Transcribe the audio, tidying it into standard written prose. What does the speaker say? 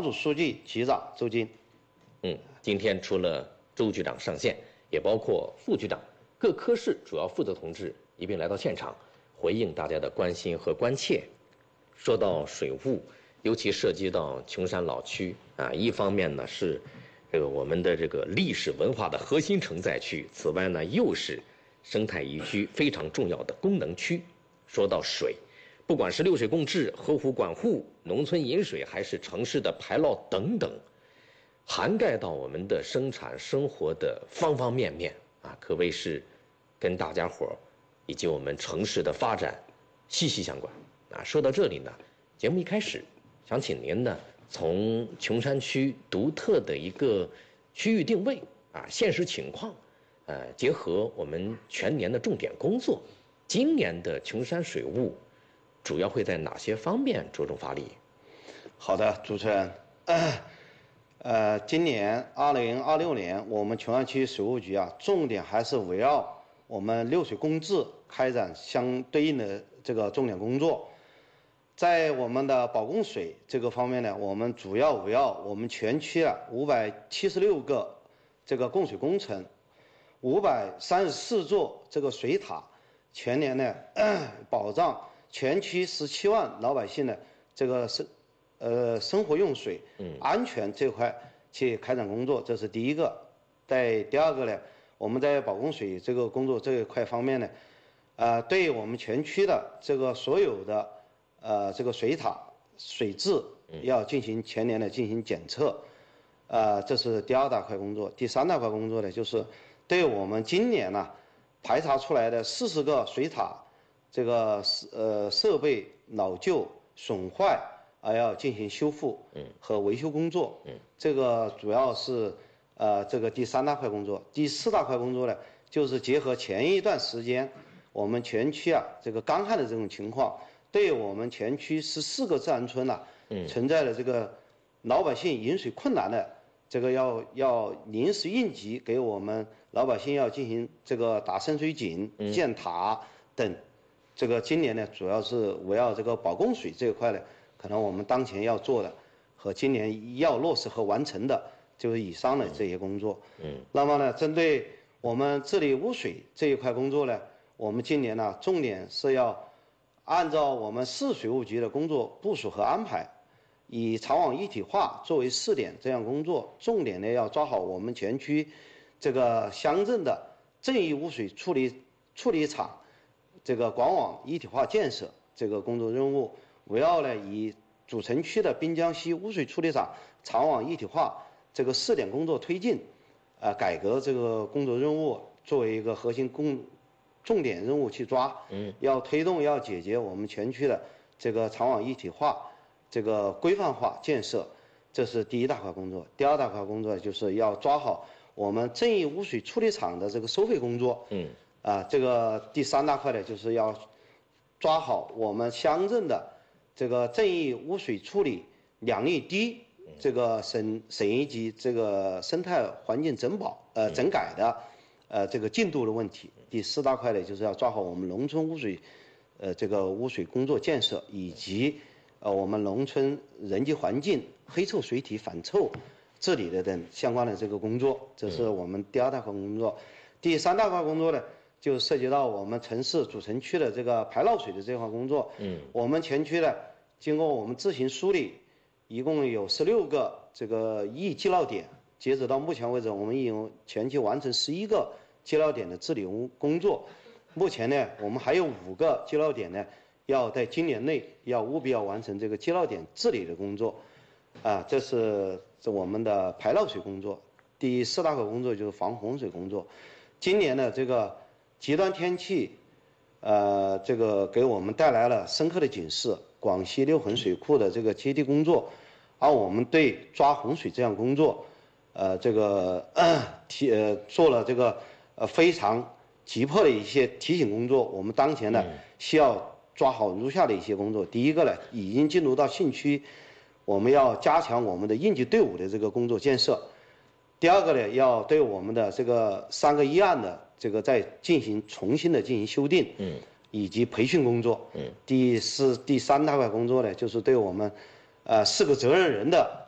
党组书记、局长周金。 今天除了周局长上线，也包括副局长、各科室主要负责同志一并来到现场，回应大家的关心和关切。说到水务，尤其涉及到琼山老区啊，一方面呢是我们的历史文化的核心承载区，此外呢又是生态宜居非常重要的功能区。说到水，不管是六水共治、河湖管护、农村饮水，还是城市的排涝等等，涵盖到我们的生产生活的方方面面啊，可谓是跟大家伙以及我们城市的发展息息相关啊。说到这里呢，节目一开始想请您呢，从琼山区独特的一个区域定位啊、现实情况，结合我们全年的重点工作，今年的琼山水务主要会在哪些方面着重发力？ 好的，主持人。今年2026年，我们琼山区水务局啊，重点还是围绕我们六水共治开展相对应的这个重点工作。在我们的保供水这个方面呢，我们主要围绕我们全区啊576个这个供水工程，534座这个水塔，全年呢保障全区17万老百姓的这个生活用水安全这块去开展工作，这是第一个。第二个呢，我们在保供水这个工作这一块方面呢，对我们全区的这个所有的这个水塔水质要进行全年的进行检测，这是第二大块工作。第三大块工作呢，就是对我们今年呢排查出来的40个水塔这个设备老旧损坏要进行修复和维修工作。这个主要是这个第三大块工作。第四大块工作呢，就是结合前一段时间我们全区啊这个干旱的这种情况，对我们全区14个自然村存在的这个老百姓饮水困难的这个要临时应急，给我们老百姓要进行这个打渗水井、建塔等。这个今年呢，主要是围绕这个保供水这一块呢，可能我们当前要做的和今年要落实和完成的，就是以上的这些工作。那么呢，针对我们治理污水这一块工作呢，我们今年呢，重点是要按照我们市水务局的工作部署和安排，以厂网一体化作为试点，这样工作重点呢要抓好我们全区这个乡镇的正义污水处理厂这个管网一体化建设这个工作任务，围绕呢以主城区的滨江西污水处理厂厂网一体化这个试点工作推进，改革这个工作任务作为一个核心重点任务去抓。要推动要解决我们全区的这个厂网一体化这个规范化建设，这是第一大块工作。第二大块工作就是要抓好我们正义污水处理厂的这个收费工作。这个第三大块呢，就是要抓好我们乡镇的这个正义污水处理良率低这个省一级这个生态环境整改的这个进度的问题。第四大块呢，就是要抓好我们农村污水这个污水工作建设，以及我们农村人际环境黑臭水体反臭治理的等相关的这个工作，这是我们第二大块工作。第三大块工作呢，就涉及到我们城市主城区的这个排涝水的这块工作。我们全区呢，经过我们自行梳理，一共有16个这个易积涝点，截止到目前为止，我们已经全区完成11个积涝点的治理工作。目前呢，我们还有5个积涝点呢，要在今年内务必要完成这个积涝点治理的工作。这是我们的排涝水工作。第四大块工作就是防洪水工作。今年的这个极端天气，这个给我们带来了深刻的警示。广西六衡水库的这个接地工作，而我们对抓洪水这样工作，做了这个非常急迫的一些提醒工作。我们当前呢需要抓好如下的一些工作。第一个呢，已经进入到沁区，我们要加强我们的应急队伍的这个工作建设。第二个呢，要对我们的这个3个议案的这个再重新的进行修订，以及培训工作。第三大块工作呢，就是对我们4个责任人的